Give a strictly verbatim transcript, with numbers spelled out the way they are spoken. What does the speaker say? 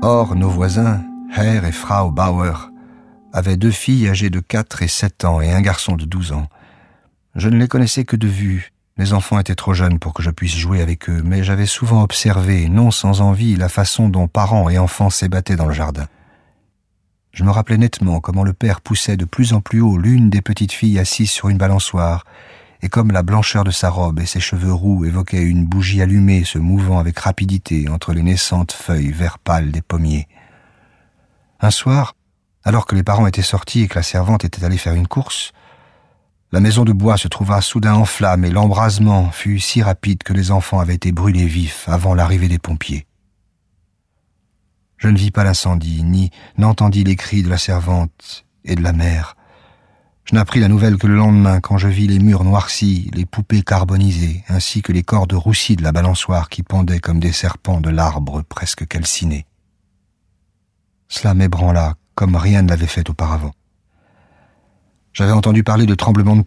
Or, nos voisins, Herr et Frau Bauer, avaient deux filles âgées de quatre et sept ans et un garçon de douze ans. Je ne les connaissais que de vue. Les enfants étaient trop jeunes pour que je puisse jouer avec eux, mais j'avais souvent observé, non sans envie, la façon dont parents et enfants s'ébattaient dans le jardin. Je me rappelais nettement comment le père poussait de plus en plus haut l'une des petites filles assises sur une balançoire, et comme la blancheur de sa robe et ses cheveux roux évoquaient une bougie allumée se mouvant avec rapidité entre les naissantes feuilles vert pâle des pommiers. Un soir, alors que les parents étaient sortis et que la servante était allée faire une course, la maison de bois se trouva soudain en flammes et l'embrasement fut si rapide que les enfants avaient été brûlés vifs avant l'arrivée des pompiers. Je ne vis pas l'incendie, ni n'entendis les cris de la servante et de la mère. Je n'appris la nouvelle que le lendemain, quand je vis les murs noircis, les poupées carbonisées, ainsi que les cordes roussies de la balançoire qui pendaient comme des serpents de l'arbre presque calciné. Cela m'ébranla, comme rien ne l'avait fait auparavant. J'avais entendu parler de tremblements de